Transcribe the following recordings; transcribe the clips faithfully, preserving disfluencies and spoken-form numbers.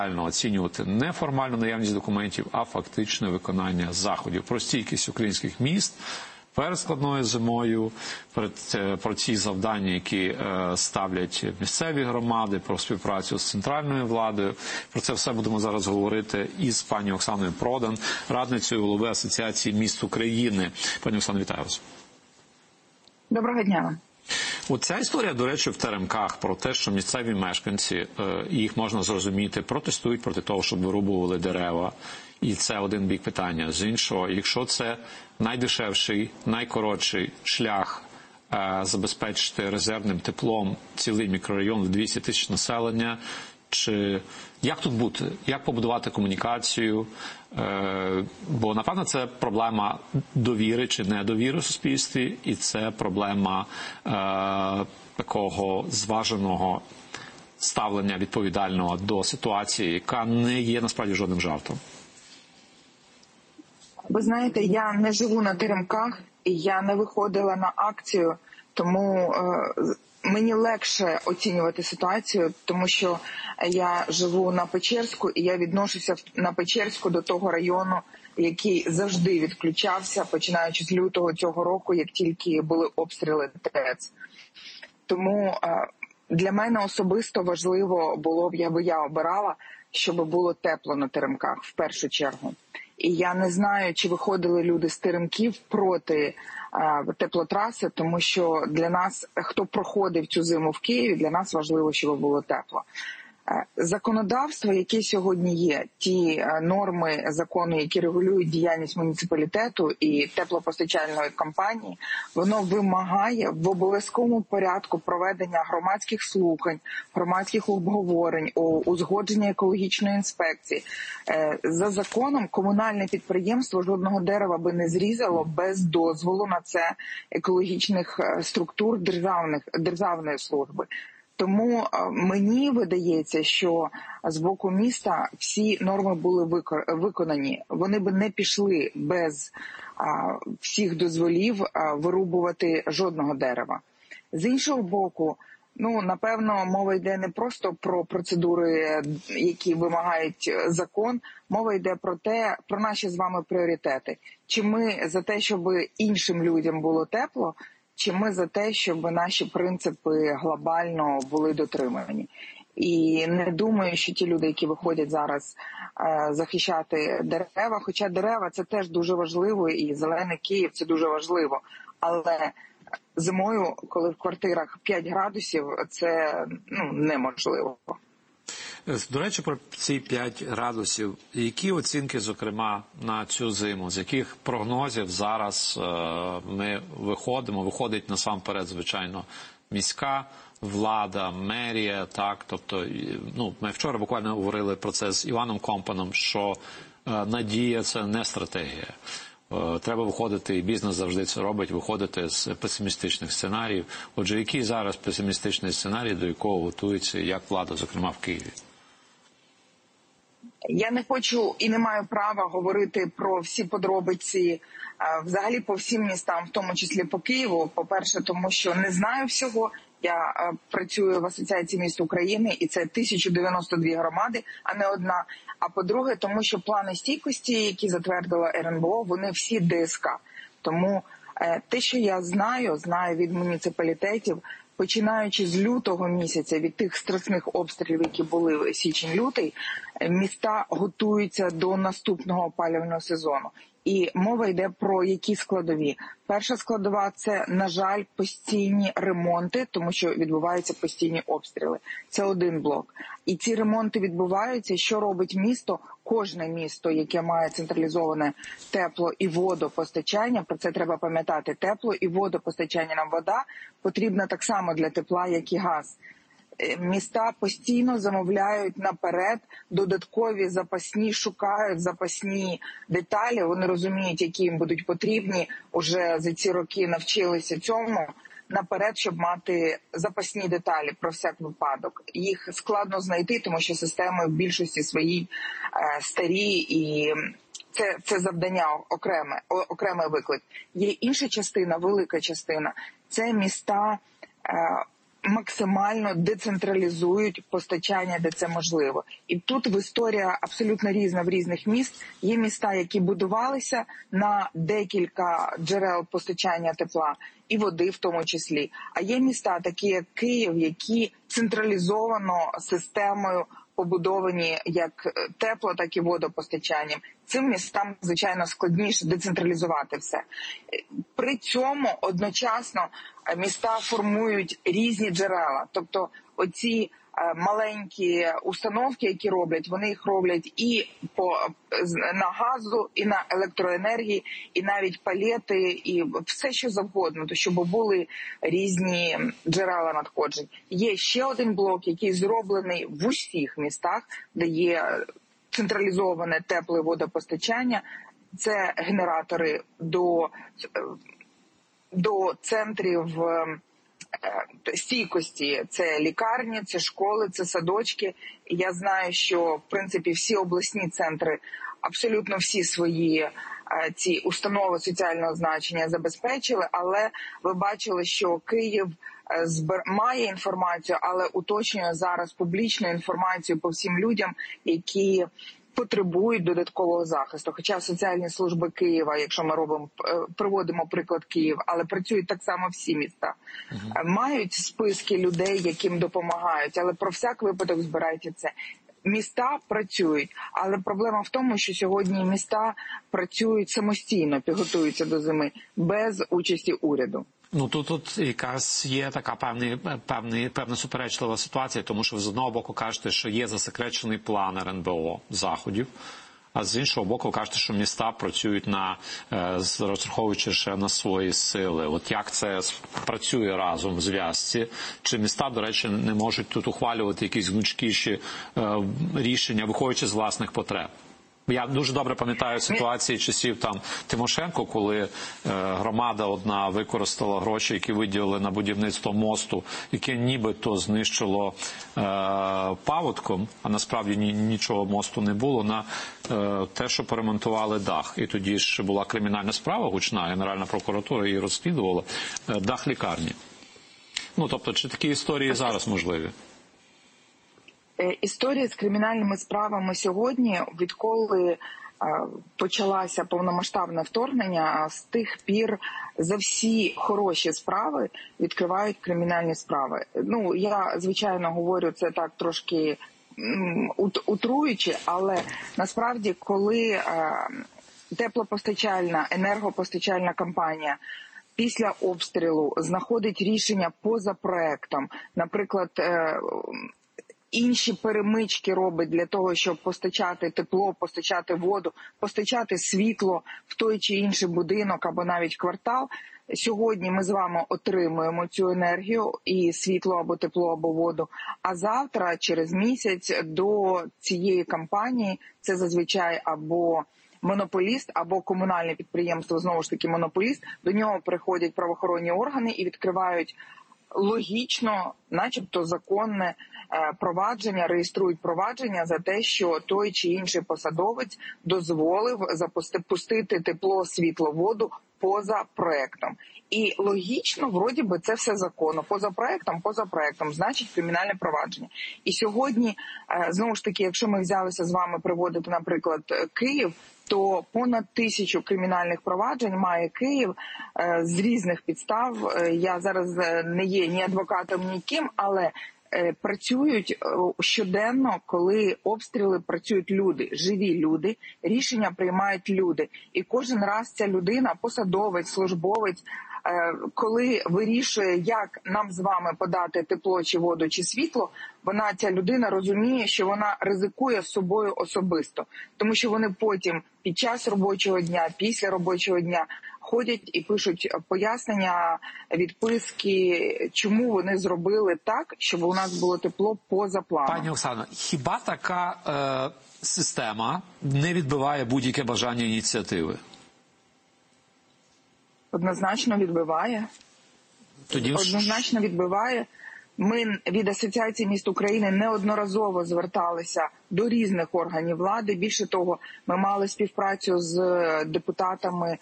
оцінювати не формальну наявність документів, а фактичне виконання заходів. Про стійкість українських міст перед складною зимою, про ці завдання, які ставлять місцеві громади, про співпрацю з центральною владою. Про це все будемо зараз говорити із пані Оксаною Продан, радницею голови Асоціації міст України. Пані Оксано, вітаю вас. Доброго дня. Оця історія, до речі, в теремках про те, що місцеві мешканці, їх можна зрозуміти, протестують проти того, щоб вирубували дерева. І це один бік питання. З іншого, якщо це найдешевший, найкоротший шлях е, забезпечити резервним теплом цілий мікрорайон в двісті тисяч населення, чи як тут бути? Як побудувати комунікацію? Е, бо, напевно, це проблема довіри чи недовіри в суспільстві, і це проблема е, такого зваженого ставлення відповідального до ситуації, яка не є насправді жодним жартом. Ви знаєте, я не живу на теремках, і я не виходила на акцію, тому е, мені легше оцінювати ситуацію, тому що я живу на Печерську, і я відношуся на Печерську до того району, який завжди відключався, починаючи з лютого цього року, як тільки були обстріли ТЕЦ. Тому е, для мене особисто важливо було б, якби я обирала, щоб було тепло на теремках в першу чергу. І я не знаю, чи виходили люди з теремків проти а, теплотраси, тому що для нас, хто проходив цю зиму в Києві, для нас важливо, щоб було тепло. Законодавство, яке сьогодні є, ті норми закону, які регулюють діяльність муніципалітету і теплопостачальної компанії, воно вимагає в обов'язковому порядку проведення громадських слухань, громадських обговорень, узгодження екологічної інспекції. За законом комунальне підприємство жодного дерева би не зрізало без дозволу на це екологічних структур державних, державної служби. Тому мені видається, що з боку міста всі норми були виконані. Вони б не пішли без а, всіх дозволів а, вирубувати жодного дерева. З іншого боку, ну, напевно, мова йде не просто про процедури, які вимагають закон, мова йде про те, про наші з вами пріоритети. Чи ми за те, щоб іншим людям було тепло, чи ми за те, щоб наші принципи глобально були дотримані. І не думаю, що ті люди, які виходять зараз е, захищати дерева, хоча дерева – це теж дуже важливо, і зелений Київ – це дуже важливо. Але зимою, коли в квартирах п'ять градусів, це ну, неможливо. До речі, про ці п'ять градусів. Які оцінки, зокрема, на цю зиму? З яких прогнозів зараз е, ми виходимо? Виходить насамперед, звичайно, міська влада, мерія, так? Тобто, ну, ми вчора буквально говорили про це з Іваном Компаном, що е, надія – це не стратегія. Е, треба виходити, і бізнес завжди це робить, виходити з песимістичних сценаріїв. Отже, який зараз песимістичний сценарій, до якого готується як влада, зокрема в Києві? Я не хочу і не маю права говорити про всі подробиці взагалі по всім містам, в тому числі по Києву. По-перше, тому що не знаю всього. Я працюю в Асоціації міст України, і це тисяча дев'яносто дві громади, а не одна. А по-друге, тому що плани стійкості, які затвердила ер ен бе о, вони всі де ес ка. Тому те, що я знаю, знаю від муніципалітетів, починаючи з лютого місяця, від тих страшних обстрілів, які були в січень-лютий, міста готуються до наступного опалювального сезону. І мова йде про які складові. Перша складова – це, на жаль, постійні ремонти, тому що відбуваються постійні обстріли. Це один блок. І ці ремонти відбуваються. Що робить місто? Кожне місто, яке має централізоване тепло- і водопостачання, про це треба пам'ятати, тепло- і водопостачання, нам вода потрібна так само для тепла, як і газ. Міста постійно замовляють наперед додаткові запасні, шукають запасні деталі. Вони розуміють, які їм будуть потрібні. Уже за ці роки навчилися цьому наперед, щоб мати запасні деталі про всяк випадок. Їх складно знайти, тому що системи в більшості своїй е, старі і це, це завдання окреме, окремий виклик. Є інша частина, велика частина. Це міста, е, максимально децентралізують постачання, де це можливо. І тут в історія абсолютно різна в різних міст. Є міста, які будувалися на декілька джерел постачання тепла і води в тому числі. А є міста, такі як Київ, які централізовано системою побудовані як тепло, так і водопостачанням. Цим містам, звичайно, складніше децентралізувати все. При цьому одночасно міста формують різні джерела. Тобто оці маленькі установки, які роблять, вони їх роблять і по, на газу, і на електроенергії, і навіть палети, і все, що завгодно, то щоб були різні джерела надходжень. Є ще один блок, який зроблений в усіх містах, де є централізоване тепле водопостачання. Це генератори до, до центрів стійкості. Це лікарні, це школи, це садочки. Я знаю, що, в принципі, всі обласні центри, абсолютно всі свої ці установи соціального значення забезпечили, але ви бачили, що Київ має інформацію, але уточнює зараз публічну інформацію по всім людям, які потребують додаткового захисту. Хоча соціальні служби Києва, якщо ми робимо, приводимо приклад Київ, але працюють так само всі міста, uh-huh. мають списки людей, яким допомагають, але про всяк випадок збирайте це. Міста працюють, але проблема в тому, що сьогодні міста працюють самостійно, підготуються до зими, без участі уряду. Ну, тут, тут якраз є така певна, певна, певна суперечлива ситуація, тому що ви з одного боку кажете, що є засекречений план ер ен бе о заходів, а з іншого боку кажете, що міста працюють на, розраховуючи ще на свої сили. От як це працює разом в зв'язці? Чи міста, до речі, не можуть тут ухвалювати якісь гнучкіші рішення, виходячи з власних потреб? Я дуже добре пам'ятаю ситуації часів там Тимошенко, коли е, громада одна використала гроші, які виділили на будівництво мосту, яке нібито знищило е, паводком, а насправді ні, нічого мосту не було, на е, те, що поремонтували дах. І тоді ж була кримінальна справа гучна, Генеральна прокуратура її розслідувала, е, дах лікарні. Ну, тобто, чи такі історії зараз можливі? Історія з кримінальними справами сьогодні, відколи почалося повномасштабне вторгнення, з тих пір за всі хороші справи відкривають кримінальні справи. Ну, я, звичайно, говорю це так трошки утруючи, але насправді, коли теплопостачальна, енергопостачальна компанія після обстрілу знаходить рішення поза проектом, наприклад, інші перемички робить для того, щоб постачати тепло, постачати воду, постачати світло в той чи інший будинок або навіть квартал. Сьогодні ми з вами отримуємо цю енергію і світло або тепло, або воду. А завтра, через місяць, до цієї компанії, це зазвичай або монополіст, або комунальне підприємство, знову ж таки монополіст, до нього приходять правоохоронні органи і відкривають логічно, начебто законне провадження, реєструють провадження за те, що той чи інший посадовець дозволив запустити тепло, світло, воду поза проектом. І логічно, вроді би, це все законно. Поза проектом, поза проектом, значить кримінальне провадження. І сьогодні, знову ж таки, якщо ми взялися з вами приводити, наприклад, Київ, то понад тисячу кримінальних проваджень має Київ з різних підстав. Я зараз не є ні адвокатом, ні ким, але працюють щоденно, коли обстріли, працюють люди, живі люди, рішення приймають люди. І кожен раз ця людина, посадовець, службовець, коли вирішує, як нам з вами подати тепло, чи воду, чи світло, вона, ця людина, розуміє, що вона ризикує з собою особисто. Тому що вони потім, під час робочого дня, після робочого дня, ходять і пишуть пояснення, відписки, чому вони зробили так, щоб у нас було тепло поза планом. Пані Оксано, хіба така е, система не відбиває будь-яке бажання ініціативи? Однозначно відбиває. Тоді... Однозначно відбиває. Ми від Асоціації міст України неодноразово зверталися до різних органів влади. Більше того, ми мали співпрацю з депутатами,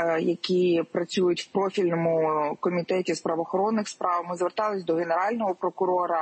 які працюють в профільному комітеті з правоохоронних справ. Ми звертались до Генерального прокурора.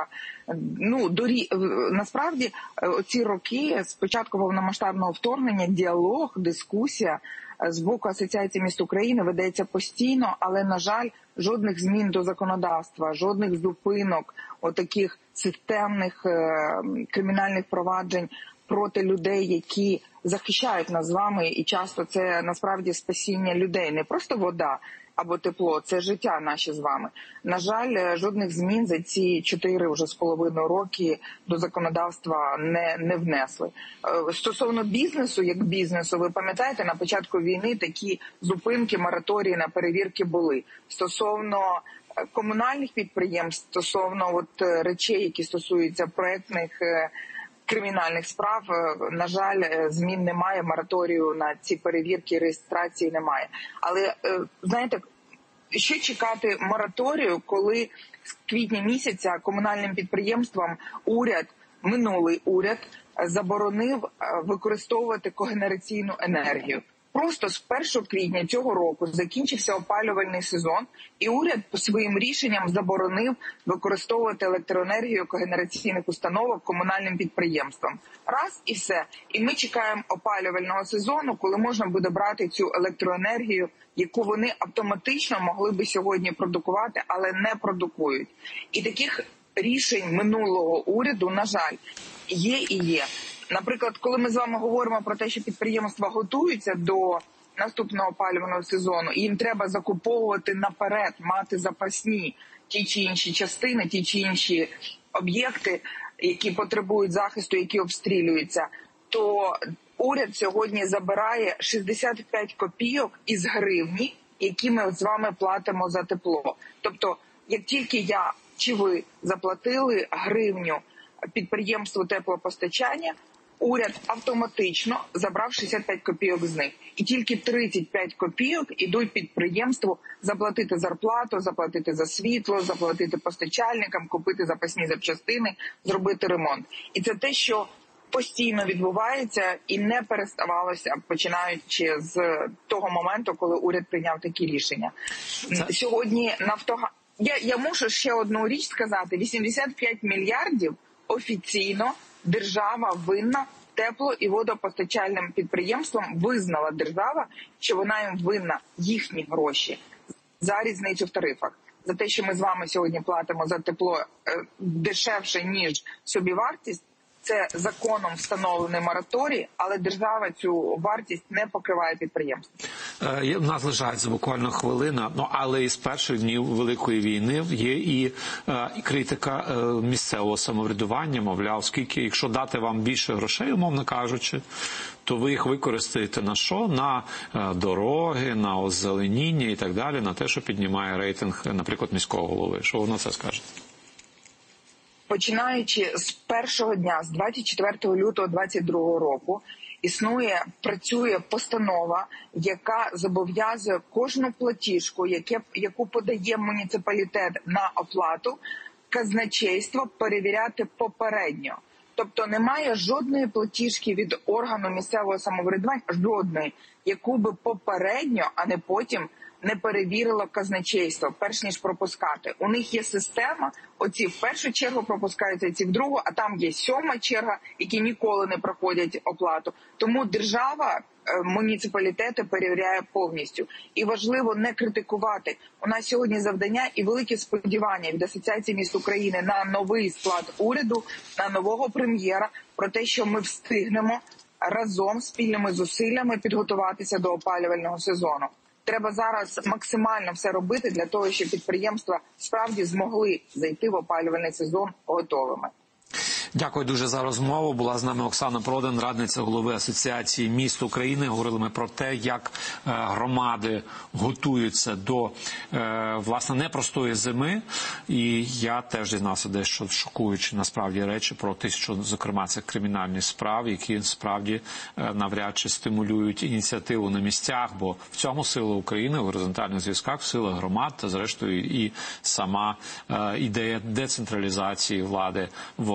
Ну, до, насправді, ці роки, з початку повномасштабного вторгнення, діалог, дискусія з боку Асоціації міст України ведеться постійно, але, на жаль, жодних змін до законодавства, жодних зупинок, отаких системних кримінальних проваджень проти людей, які захищають нас з вами, і часто це насправді спасіння людей. Не просто вода або тепло, це життя наше з вами. На жаль, жодних змін за ці чотири вже з половиною роки до законодавства не, не внесли. Стосовно бізнесу, як бізнесу, ви пам'ятаєте, на початку війни такі зупинки, мораторії на перевірки були. Стосовно комунальних підприємств, стосовно от речей, які стосуються проектних кримінальних справ, на жаль, змін немає, мораторію на ці перевірки, реєстрації немає. Але, знаєте, що чекати мораторію, коли з квітня місяця комунальним підприємствам уряд, минулий уряд, заборонив використовувати когенераційну енергію. Просто з першого квітня цього року закінчився опалювальний сезон, і уряд по своїм рішенням заборонив використовувати електроенергію когенераційних установок комунальним підприємствам. Раз і все. І ми чекаємо опалювального сезону, коли можна буде брати цю електроенергію, яку вони автоматично могли би сьогодні продукувати, але не продукують. І таких рішень минулого уряду, на жаль, є і є. Наприклад, коли ми з вами говоримо про те, що підприємства готуються до наступного опалювального сезону, і їм треба закуповувати наперед, мати запасні ті чи інші частини, ті чи інші об'єкти, які потребують захисту, які обстрілюються, то уряд сьогодні забирає шістдесят п'ять копійок із гривні, які ми з вами платимо за тепло. Тобто, як тільки я чи ви заплатили гривню підприємству теплопостачання, уряд автоматично забрав шістдесят п'ять копійок з них. І тільки тридцять п'ять копійок ідуть підприємству заплатити зарплату, заплатити за світло, заплатити постачальникам, купити запасні запчастини, зробити ремонт. І це те, що постійно відбувається і не переставалося, починаючи з того моменту, коли уряд прийняв такі рішення. Це... Сьогодні Нафтогаз... Я, я мушу ще одну річ сказати. вісімдесят п'ять мільярдів офіційно держава винна тепло- і водопостачальним підприємствам, визнала держава, що вона їм винна їхні гроші за різницю в тарифах. За те, що ми з вами сьогодні платимо за тепло е, дешевше, ніж собівартість, це законом встановлений мораторій, але держава цю вартість не покриває підприємство. Е, у нас лишається буквально хвилина, ну, але із перших днів Великої війни є і, е, і критика е, місцевого самоврядування, мовляв, скільки, якщо дати вам більше грошей, умовно кажучи, то ви їх використаєте на що? На е, дороги, на озеленіння і так далі, на те, що піднімає рейтинг, наприклад, міського голови. Що ви на це скажете? Починаючи з першого дня, з двадцять четвертого лютого двадцять другого року, існує, працює постанова, яка зобов'язує кожну платіжку, яке, яку подає муніципалітет на оплату, казначейство перевіряти попередньо. Тобто немає жодної платіжки від органу місцевого самоврядування, жодної, яку би попередньо, а не потім, не перевірило казначейство, перш ніж пропускати. У них є система, оці в першу чергу пропускаються, ці в другу, а там є сьома черга, які ніколи не проходять оплату. Тому держава, муніципалітети перевіряє повністю. І важливо не критикувати. У нас сьогодні завдання і великі сподівання від Асоціації міст України на новий склад уряду, на нового прем'єра, про те, що ми встигнемо разом спільними зусиллями підготуватися до опалювального сезону. Треба зараз максимально все робити для того, щоб підприємства справді змогли зайти в опалювальний сезон готовими. Дякую дуже за розмову. Була з нами Оксана Продан, радниця голови Асоціації міст України. Говорили ми про те, як громади готуються до, власне, непростої зими. І я теж дізнався дещо шокуючі, насправді, речі про тисячу, зокрема, цих кримінальних справ, які, справді, навряд чи стимулюють ініціативу на місцях, бо в цьому сила України, в горизонтальних зв'язках, сила громад та, зрештою, і сама ідея децентралізації влади, вона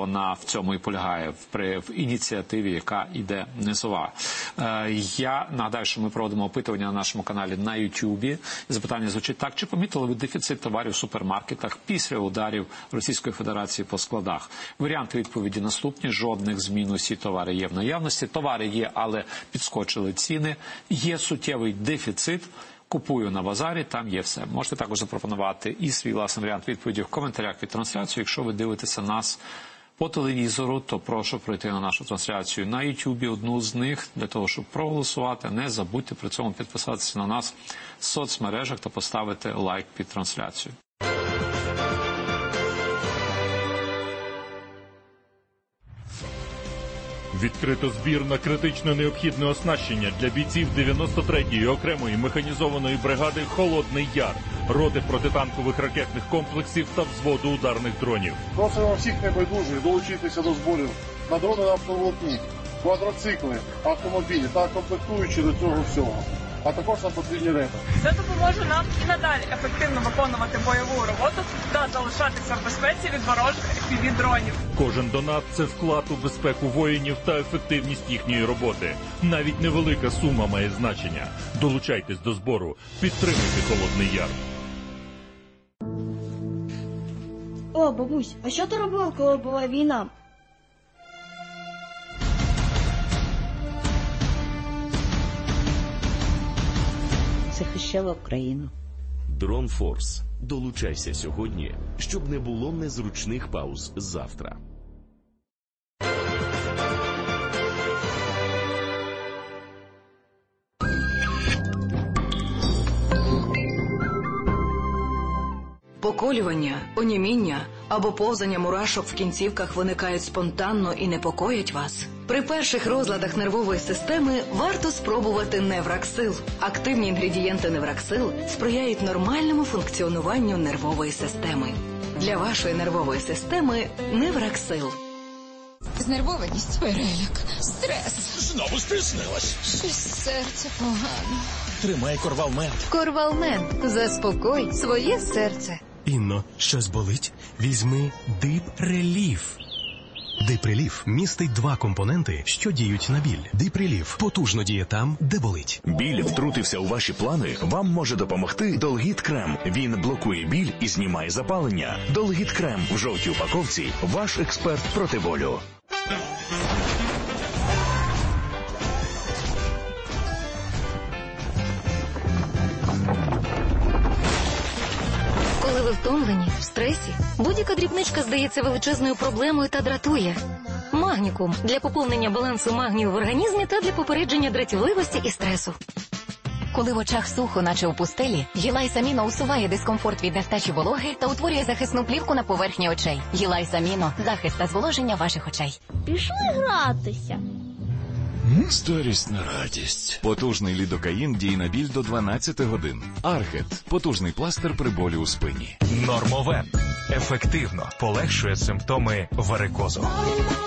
в цьому і полягає, в, при, в ініціативі, яка йде низова. Е, я нагадаю, що ми проводимо опитування на нашому каналі на Ютубі. Запитання звучить так: чи помітили ви дефіцит товарів в супермаркетах після ударів Російської Федерації по складах? Варіанти відповіді наступні: жодних змін, усі товари є в наявності, товари є, але підскочили ціни, є суттєвий дефіцит, купую на базарі, там є все. Можете також запропонувати і свій власний варіант відповіді в коментарях під трансляцією. Якщо ви дивитеся нас по телевізору, то прошу пройти на нашу трансляцію на Ютубі, одну з них, для того, щоб проголосувати. Не забудьте при цьому підписатися на нас в соцмережах та поставити лайк під трансляцію. Відкрито збір на критично необхідне оснащення для бійців дев'яносто третьої окремої механізованої бригади «Холодний Яр», роти протитанкових ракетних комплексів та взводу ударних дронів. Просимо всіх небайдужих долучитися до зборів на дрони автоволокні, квадроцикли, автомобілі та комплектуючі до цього всього. А також нам потрібні репи. Це допоможе нам і надалі ефективно виконувати бойову роботу та залишатися в безпеці від ворожих еф пі ві-дронів. Кожен донат – це вклад у безпеку воїнів та ефективність їхньої роботи. Навіть невелика сума має значення. Долучайтесь до збору. Підтримуйте «Холодний Яр». О, бабусь, а що ти робила, коли була війна? Захищала Україну. Дрон Форс. Долучайся сьогодні, щоб не було незручних пауз завтра. Поколювання, оніміння або повзання мурашок в кінцівках виникають спонтанно і непокоять вас. При перших розладах нервової системи варто спробувати Невраксил. Активні інгредієнти Невраксил сприяють нормальному функціонуванню нервової системи. Для вашої нервової системи Невраксил. Знервованість, переляк, стрес. Знову стиснилась. Щось серце погано. Тримай Корвалмент. Корвалмент. Заспокой своє серце. Інно, щось болить? Візьми Дипреліф. Дипреліф містить два компоненти, що діють на біль. Дипреліф потужно діє там, де болить. Біль втрутився у ваші плани? Вам може допомогти Долгіт Крем. Він блокує біль і знімає запалення. Долгіт Крем в жовтій упаковці – ваш експерт проти болю. Коли ви втомлені, в стресі, будь-яка дрібничка здається величезною проблемою та дратує. Магнікум – для поповнення балансу магнію в організмі та для попередження дратівливості і стресу. Коли в очах сухо, наче у пустелі, Гілайс Аміно усуває дискомфорт від нестачі вологи та утворює захисну плівку на поверхні очей. Гілайс Аміно – захист та зволоження ваших очей. Пішли гратися. Старість на радість. Потужний лідокаїн діє на біль до дванадцяти годин. Архет – потужний пластир при болі у спині. Нормовен ефективно полегшує симптоми варикозу.